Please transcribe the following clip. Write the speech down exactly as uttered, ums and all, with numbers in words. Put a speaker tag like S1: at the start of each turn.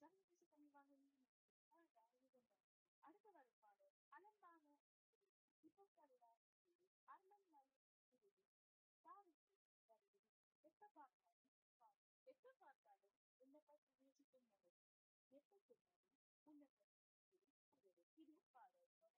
S1: அடுத்து வரும் பாடல் அலம்பான இப்போக்கல்ல அர்மன் எப்ப பார்த்தாலும் எப்ப பார்த்தாலும் உன்னை பற்றி யோசிக்கும் மனம் எப்ப சொன்னாலும் உன்னை பற்றி இது பாடல்